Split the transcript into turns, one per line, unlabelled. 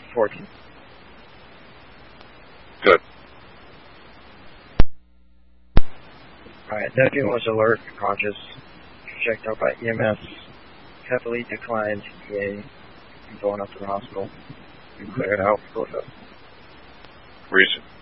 14.
Good.
Alright, nephew was alert, conscious, checked out by EMS, heavily declined EA, and going up to the hospital. We cleared out both of them.
Reason?